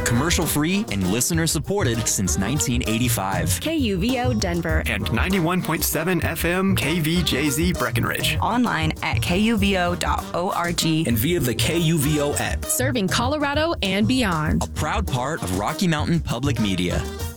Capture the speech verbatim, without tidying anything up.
commercial-free and listener-supported since nineteen eighty-five. K U V O Denver. And ninety-one point seven F M K V J Z Breckenridge. Online at K U V O dot org. And via the K U V O app. Serving Colorado and beyond. A proud part of Rocky Mountain Public Media.